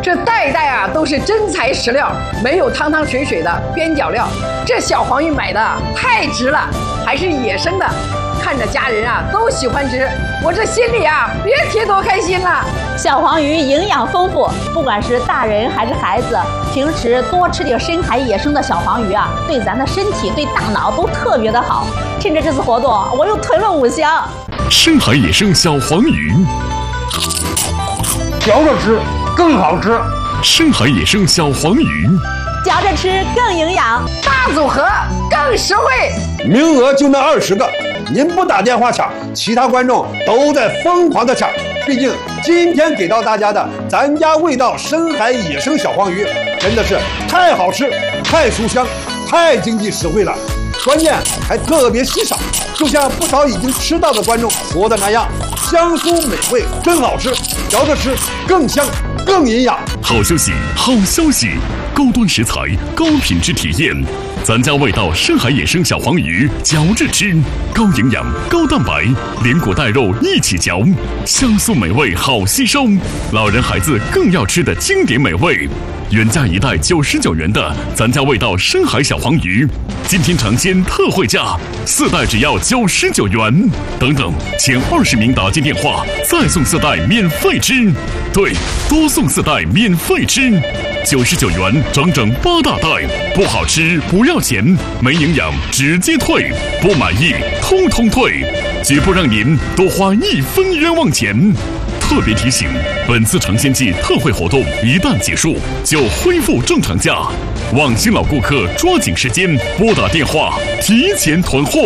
这代代啊都是真材实料，没有汤汤水水的边角料。这小黄鱼买的太值了，还是野生的，看着家人啊都喜欢吃，我这心里啊别提多开心了。 小黄鱼营养丰富，不管是大人还是孩子，平时多吃点深海野生的小黄鱼啊，对咱的身体、对大脑都特别的好。趁着这次活动，我又囤了5箱。 深海野生小黄鱼， 嚼着吃更好吃。 深海野生小黄鱼， 嚼着吃更营养， 大组合更实惠。 名额就那20个，您不打电话抢，其他观众都在疯狂的抢。毕竟今天给到大家的咱家味道深海野生小黄鱼，真的是太好吃、太酥香、太经济实惠了，关键还特别稀少。就像不少已经吃到的观众说的那样，香酥美味，真好吃，嚼着吃更香更营养。 好消息，好消息！高端食材，高品质体验。咱家味道深海野生小黄鱼，嚼着吃，高营养、高蛋白，连骨带肉一起嚼，香酥美味好吸收。老人孩子更要吃的经典美味。原价1袋99元的咱家味道深海小黄鱼，今天尝鲜特惠价，4袋只要99元。等等，前20名打进电话，再送4袋免费吃。对，多送4袋免费吃，99元整整8大袋，不好吃不要钱，没营养直接退，不满意通通退，绝不让您多花1分冤枉钱。特别提醒，本次尝鲜季特惠活动一旦结束，就恢复正常价。望新老顾客抓紧时间拨打电话，提前囤货。